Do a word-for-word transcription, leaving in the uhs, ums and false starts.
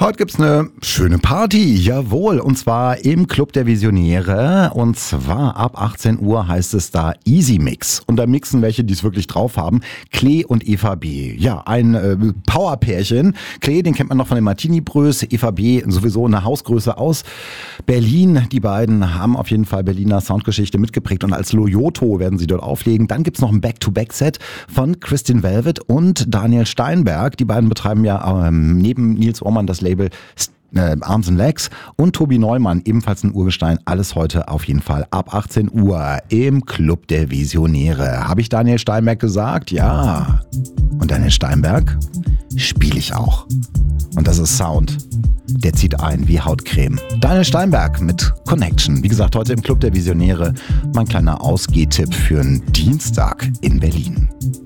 Heute gibt's eine schöne Party, jawohl, und zwar im Club der Visionäre. Und zwar ab achtzehn Uhr heißt es da Easy Mix. Und da mixen welche, die es wirklich drauf haben, Klee und Eva B. Ja, ein äh, Powerpärchen. Klee, den kennt man noch von den Martini-Brös, Eva B. sowieso eine Hausgröße aus Berlin. Die beiden haben auf jeden Fall Berliner Soundgeschichte mitgeprägt und als Loyoto werden sie dort auflegen. Dann gibt's noch ein Back-to-Back-Set von Kristin Velvet und Daniel Steinberg. Die beiden betreiben ja ähm, neben Nils Ohrmann das Label äh, Arms and Legs und Tobi Neumann, ebenfalls ein Urgestein. Alles heute auf jeden Fall ab achtzehn Uhr im Club der Visionäre. Habe ich Daniel Steinberg gesagt? Ja. Und Daniel Steinberg spiele ich auch. Und das ist Sound. Der zieht ein wie Hautcreme. Daniel Steinberg mit Connection. Wie gesagt, heute im Club der Visionäre. Mein kleiner Ausgehtipp für einen Dienstag in Berlin.